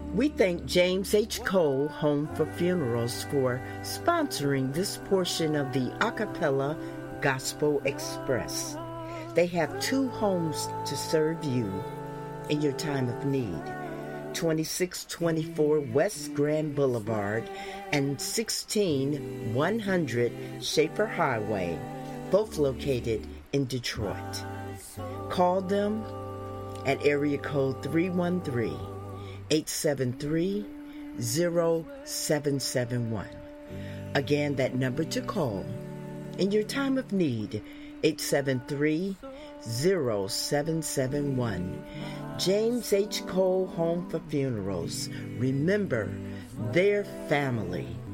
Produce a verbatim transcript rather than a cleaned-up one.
We thank James H. Cole Home for Funerals for sponsoring this portion of the Acapella Gospel Express. They have two homes to serve you in your time of need. twenty-six twenty-four West Grand Boulevard and sixteen one hundred Schaefer Highway, both located in Detroit. Call them at area code three one three, eight seven three, zero seven seven one. Again, that number to call in your time of need, eight seven three, zero seven seven one. James H. Cole Home for Funerals. Remember, their family.